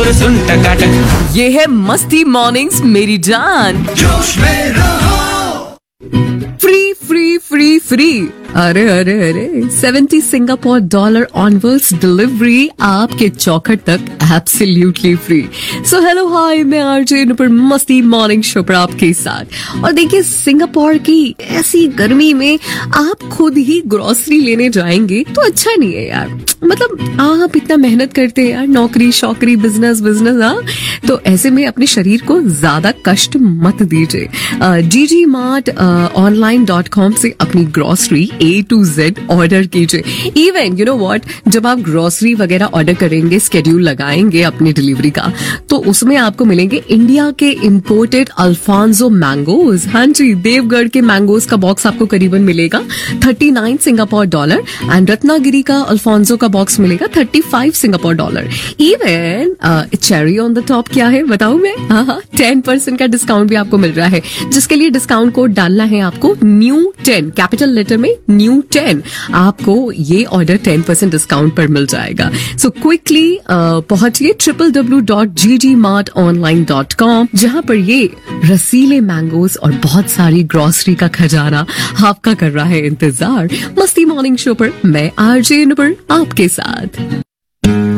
तो सुन टकाटक। ये है मस्ती मॉर्निंग्स मेरी जान। जोश में रहो। फ्री फ्री फ्री फ्री, अरे अरे अरे, 70 सिंगापुर डॉलर ऑनवर्ड्स डिलीवरी आपके चौखट तक absolutely free. So hello hi, मैं आरजे नुपुर मस्ती मॉर्निंग शो पर आपके साथ। और देखिए, सिंगापुर की ऐसी गर्मी में आप खुद ही ग्रोसरी लेने जाएंगे तो अच्छा नहीं है यार। मतलब आप इतना मेहनत करते हैं यार, नौकरी शौकरी बिजनेस बिजनेस, हाँ, तो ऐसे में अपने शरीर को ज्यादा कष्ट मत दीजिए। जीजी मार्ट online.com से अपनी grocery A to Z order कीजिए। इवन यू नो व्हाट, जब आप ग्रोसरी वगैरह ऑर्डर करेंगे, स्केड्यूल लगाएंगे अपनी डिलीवरी का, तो उसमें आपको मिलेंगे इंडिया के इंपोर्टेड अल्फांसो मैंगोज। हाँ जी, देवगढ़ के मैंगोज का बॉक्स आपको करीबन मिलेगा 39 सिंगापुर डॉलर एंड रत्नागिरी का अल्फांसो का बॉक्स मिलेगा 35 Singapore dollar. Even cherry on the top क्या है बताऊं मैं? हाँ, 10% का डिस्काउंट भी आपको मिल रहा है, जिसके लिए डिस्काउंट कोड डालना है आपको new10 कैपिटल लेटर में new10। आपको ये ऑर्डर 10% डिस्काउंट पर मिल जाएगा। सो क्विकली पहुंचिए www.ggmartonline.com, जहां पर ये रसीले मैंगोज और बहुत सारी ग्रोसरी का खजाना आपका कर रहा है इंतजार। मस्ती मॉर्निंग शो पर मैं आरजे नुपुर आपके साथ।